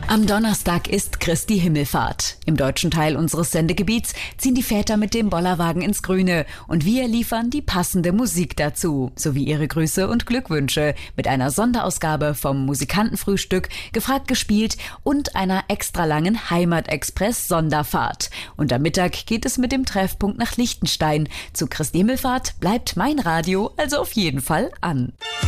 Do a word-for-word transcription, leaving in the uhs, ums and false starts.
Am Donnerstag ist Christi Himmelfahrt. Im deutschen Teil unseres Sendegebiets ziehen die Väter mit dem Bollerwagen ins Grüne und wir liefern die passende Musik dazu, sowie ihre Grüße und Glückwünsche mit einer Sonderausgabe vom Musikantenfrühstück, gefragt gespielt und einer extra langen Heimatexpress-Sonderfahrt. Und am Mittag geht es mit dem Treffpunkt nach Liechtenstein. Zu Christi Himmelfahrt bleibt mein Radio also auf jeden Fall an.